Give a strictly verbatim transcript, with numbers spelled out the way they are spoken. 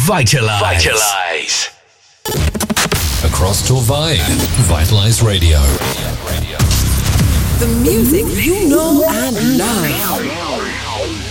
Vitalize. Vitalize. Across Torvine, Vitalize Radio. The music you know and love.